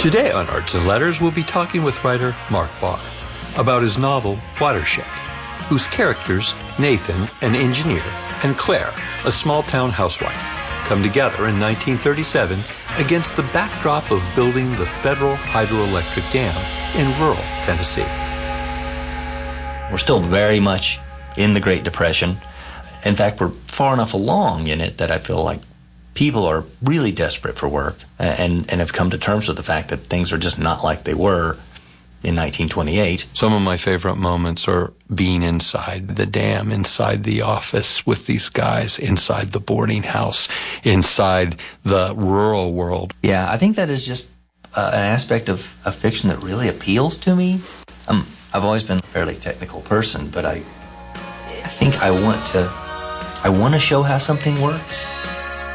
Today on Arts and Letters, we'll be talking with writer Mark Barr about his novel Watershed, whose characters, Nathan, an engineer, and Claire, a small-town housewife, come together in 1937 against the backdrop of building the Federal Hydroelectric Dam in rural Tennessee. We're still very much in the Great Depression. In fact, we're far enough along in it that I feel like people are really desperate for work and have come to terms with the fact that things are just not like they were in 1928. Some of my favorite moments are being inside the dam, inside the office with these guys, inside the boarding house, inside the rural world. Yeah, I think that is just an aspect of fiction that really appeals to me. I've always been a fairly technical person, but I think I want to show how something works.